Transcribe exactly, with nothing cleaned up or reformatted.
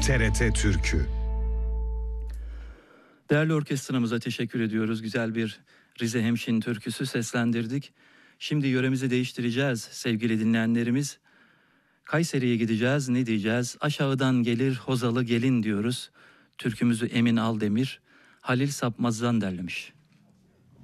T R T Türkü. Değerli orkestramıza teşekkür ediyoruz. Güzel bir Rize Hemşin türküsü seslendirdik. Şimdi yöremizi değiştireceğiz sevgili dinleyenlerimiz. Kayseri'ye gideceğiz. Ne diyeceğiz? Aşağıdan gelir Hozalı gelin diyoruz. Türkümüzü Emin Aldemir, Halil Sapmaz'dan derlemiş.